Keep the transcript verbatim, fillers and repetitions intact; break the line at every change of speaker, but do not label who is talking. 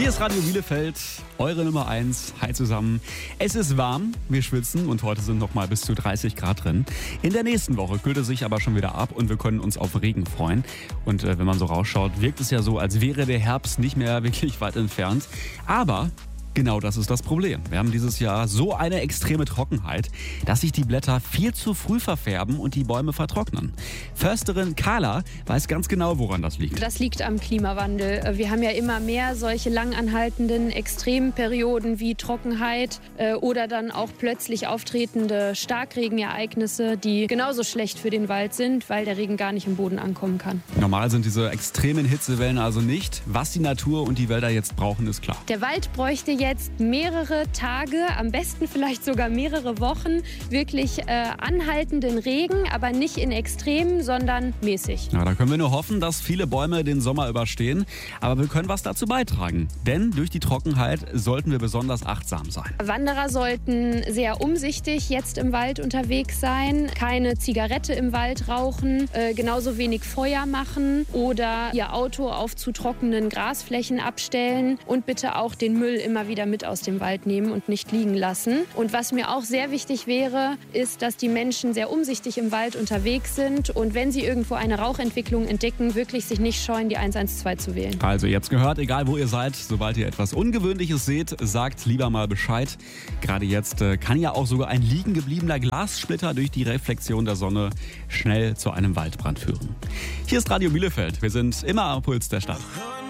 Hier ist Radio Bielefeld, eure Nummer eins. Hi zusammen. Es ist warm, wir schwitzen und heute sind noch mal bis zu dreißig Grad drin. In der nächsten Woche kühlt es sich aber schon wieder ab und wir können uns auf Regen freuen. Und äh, wenn man so rausschaut, wirkt es ja so, als wäre der Herbst nicht mehr wirklich weit entfernt. Aber genau das ist das Problem. Wir haben dieses Jahr so eine extreme Trockenheit, dass sich die Blätter viel zu früh verfärben und die Bäume vertrocknen. Försterin Carla weiß ganz genau, woran das liegt.
Das liegt am Klimawandel. Wir haben ja immer mehr solche langanhaltenden Extremperioden wie Trockenheit äh, oder dann auch plötzlich auftretende Starkregenereignisse, die genauso schlecht für den Wald sind, weil der Regen gar nicht im Boden ankommen kann.
Normal sind diese extremen Hitzewellen also nicht. Was die Natur und die Wälder jetzt brauchen, ist klar.
Der Wald bräuchte jetzt mehrere Tage, am besten vielleicht sogar mehrere Wochen, wirklich äh, anhaltenden Regen, aber nicht in Extremen, sondern mäßig.
Ja, da können wir nur hoffen, dass viele Bäume den Sommer überstehen. Aber wir können was dazu beitragen. Denn durch die Trockenheit sollten wir besonders achtsam sein.
Wanderer sollten sehr umsichtig jetzt im Wald unterwegs sein, keine Zigarette im Wald rauchen, äh, genauso wenig Feuer machen oder ihr Auto auf zu trockenen Grasflächen abstellen und bitte auch den Müll immer wieder wieder mit aus dem Wald nehmen und nicht liegen lassen. Und was mir auch sehr wichtig wäre, ist, dass die Menschen sehr umsichtig im Wald unterwegs sind und wenn sie irgendwo eine Rauchentwicklung entdecken, wirklich sich nicht scheuen, die eins eins zwei zu wählen.
Also jetzt gehört, egal wo ihr seid, sobald ihr etwas Ungewöhnliches seht, sagt lieber mal Bescheid. Gerade jetzt äh, kann ja auch sogar ein liegen gebliebener Glassplitter durch die Reflexion der Sonne schnell zu einem Waldbrand führen. Hier ist Radio Bielefeld. Wir sind immer am Puls der Stadt.